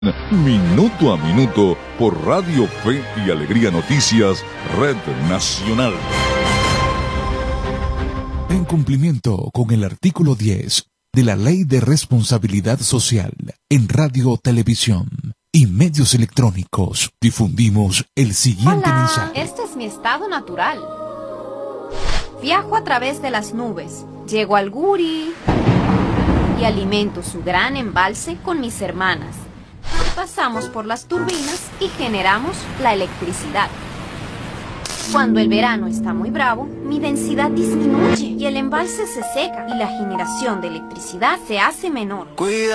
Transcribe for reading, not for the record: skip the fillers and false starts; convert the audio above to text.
Minuto a minuto por Radio Fe y Alegría Noticias, Red Nacional. En cumplimiento con el artículo 10 de la Ley de Responsabilidad Social en Radio, Televisión y medios electrónicos, difundimos el siguiente mensaje. Este es mi estado natural. Viajo a través de las nubes, llego al Guri y alimento su gran embalse con mis hermanas. Pasamos por las turbinas y generamos la electricidad. Cuando el verano está muy bravo, mi densidad disminuye y el embalse se seca y la generación de electricidad se hace menor.